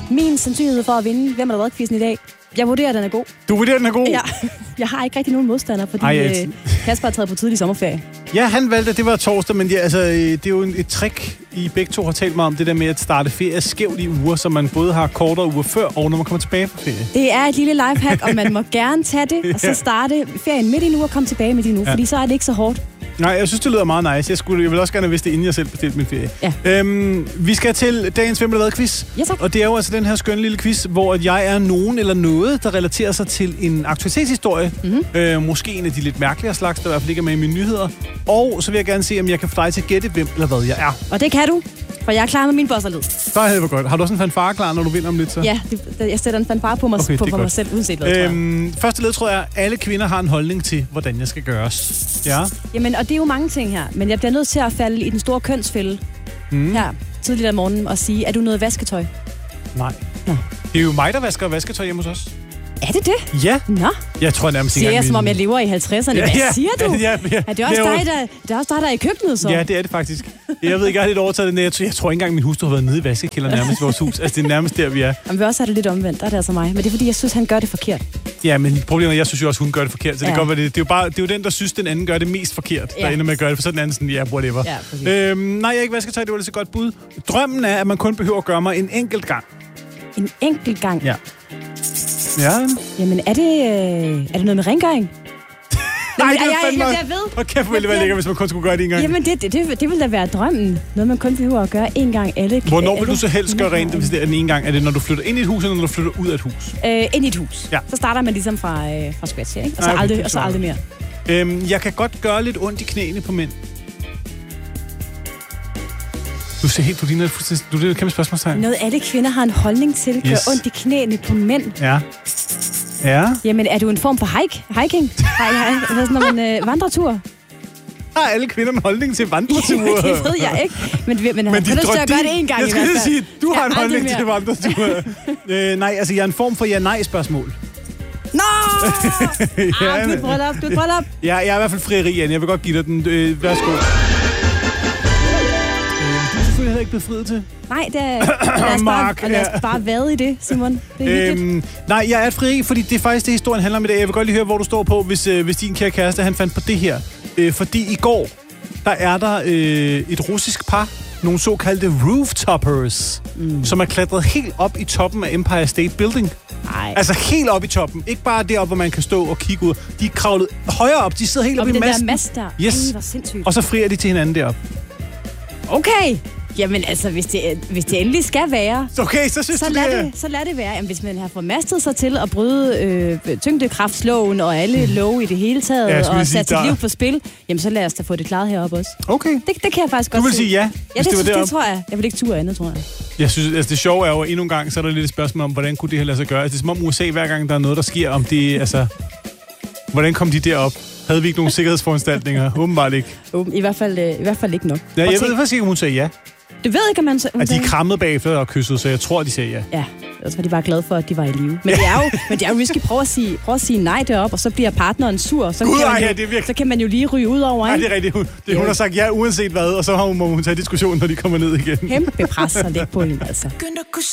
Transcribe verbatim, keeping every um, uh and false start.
Min sandsynlighed for at vinde Hvem er der hvad-quizzen i dag, jeg vurderer, at den er god. Du vurderer, den er god? Ja. Jeg har ikke rigtig nogen modstander, fordi Ej, øh, Kasper er taget på tidlig sommerferie. Ja, han valgte, det var torsdag, men ja, altså, det er jo et trick, I begge to har talt mig om, det der med at starte ferie skævt i uger, så man både har kortere uger før, og når man kommer tilbage fra ferie. Det er et lille lifehack, og man må gerne tage det, og så starte ferien midt i en uge og komme tilbage med din uge, ja. Fordi så er det ikke så hårdt. Nej, jeg synes, det lyder meget nice. Jeg, skulle, jeg vil også gerne have vidst det, inden jeg selv bestilte min ferie. Ja. Øhm, vi skal til dagens Hvem er der hvad-quiz. Ja, tak. Og det er jo altså den her skønne lille quiz, hvor jeg er nogen eller noget, der relaterer sig til en aktualitetshistorie. Mm-hmm. Øh, måske en af de lidt mærkeligere slags, der i hvert fald ikke er med i mine nyheder. Og så vil jeg gerne se, om jeg kan få dig til at gætte, hvem eller hvad jeg er. Og det kan du, for jeg er klar med min bosserlyd. Så er det godt. Har du også en fanfare klar, når du vinder om lidt så? Ja, det, jeg sætter en fanfare på mig, okay, på, på mig selv, uanset hvad, øhm, første ledtråd er, alle kvinder har en holdning til, hvordan jeg skal gøres. Ja. Jamen, og det er jo mange ting her, men jeg bliver nødt til at falde i den store kønsfælde mm. her tidligt om morgenen og sige, er du noget vasketøj? Nej. Nå. Det er jo mig, der vasker vasketøj hjemme hos os. Er det det? Ja. Nå. Jeg tror nærmest ikke siger jeg, min... som om jeg lever i halvtredserne. Ja, Hvad ja, siger du? Ja, ja, ja. Er det også det er dig, der, det er også dig, der er i køkkenet, så? Ja, det er det faktisk. Jeg ved ikke, jeg har lidt overtaget det. Jeg tror, jeg tror ikke engang, min hustru har været nede i vaskekælderen nærmest i vores hus. Altså, det er nærmest der, vi er. Jamen, vi også har det lidt omvendt. Der er det altså mig. Men det er, fordi jeg synes, han gør det forkert. Ja, men problemet er, jeg synes jo også, hun gør det forkert. Så ja. det, godt, det, det, er jo bare, det er jo den, der synes, den anden gør det mest forkert, ja. der ender med at gøre det. For så den anden sådan, ja, whatever. Ja, øhm, nej, jeg er ikke vasketøj. Det var lidt så godt bud. Drømmen er, at man kun behøver at gøre mig en enkelt gang. En enkelt gang? Ja. Ja. Jamen, er det, øh, er det noget med rengøring? Nej, det er jeg, fandme... Jeg, jeg ved. Og kæft, ville det være lækkert, hvis man kun skulle gøre det en gang. Jamen, det, det, det, det vil da være drømmen. Noget, man kun behøver at gøre en gang alle... Hvornår vil du så helst gøre rent, hvis det er den ene gang? Er det, når du flytter ind i et hus, eller når du flytter ud af et hus? Øh, ind i et hus. Ja. Så starter man ligesom fra, øh, fra scratch, ikke? Og så, okay, aldrig, og så aldrig mere. Øhm, jeg kan godt gøre lidt ondt i knæene på mænd. Du ser helt, du ligner fuldstændig... Du er et kæmpe spørgsmålstegn. Noget alle kvinder har en holdning til, gør yes. ondt i knæene på mænd. Ja. Ja. Jamen, er du en form for hike? hiking? Nej, nej. Hvad sådan noget, en øh, vandretur? Har alle kvinder en holdning til vandreture? Det ved jeg ikke. Men, men, men han har lyst til at gøre det en gang jeg i hvert fald. Jeg skal sige, du har en holdning mere. til vandreture. øh, nej, altså jeg er en form for ja-nej-spørgsmål. Nå! ja, ah, du er brød op, du er brød op. Ja, jeg er i hvert fald frieri, Anne. Jeg vil godt give dig den. Øh, værsgo. Øh, du er selvfølgelig ikke blevet friet til. Nej, det er... Lad os bare, og lad os bare vade i det, Simon. Det er øhm, nej, jeg er et frieri, fordi det er faktisk det, historien handler om i dag. Jeg vil godt lige høre, hvor du står på, hvis, øh, hvis din kære kæreste, han fandt på det her. Øh, fordi i går, der er der øh, et russisk par, nogle såkaldte rooftoppers, mm. som er klatret helt op i toppen af Empire State Building. Ej. Altså helt op i toppen. Ikke bare deroppe, hvor man kan stå og kigge ud. De er kravlet højere op. De sidder helt oppe i masten. Og det der mast der. Yes. Ej, hvor sindssygt. Og så frier de til hinanden deroppe. Okay. Jamen altså, hvis det, hvis det endelig skal være, okay, så, synes så, du, lad det det, så lad det være. Jamen, hvis man har formastet sig til at bryde øh, tyngdekraftsloven og alle love i det hele taget, ja, og sat sit liv på spil, jamen så lad os da få det klaret heroppe også. Okay. Det, det kan jeg faktisk godt Du vil se. sige ja, ja det, det, det, det tror jeg. Jeg vil ikke ture andet, tror jeg. Jeg synes, altså det sjove er jo, endnu en gang, så er der lidt et spørgsmål om, hvordan kunne det her lade sig gøre. Altså, det er som om U S A, hver gang der er noget, der sker, om det, altså... Hvordan kom de derop? Havde vi ikke nogen sikkerhedsforanstaltninger? Åbenbart ikke. I hvert fald, øh, i hvert fald ikke nok. Ja, jeg ved faktisk ikke, om hun sagde ja. Du ved ikke, om man... At de krammede bagefter og kyssede, så jeg tror, de sagde ja. Ja, så var de bare glade for, at de var i live. Men det er jo, men det er jo risky. Prøv at sige, prøv at sige nej derop, og så bliver partneren sur. Så, God, kan, man ja, jo, det er virkelig... så kan man jo lige ryge ud over, ikke? Ja, det er rigtigt. Hun, det, hun har sagt ja, uanset hvad, og så må hun tage diskussionen, når de kommer ned igen. Kæmpe pres at lægge på hende, altså.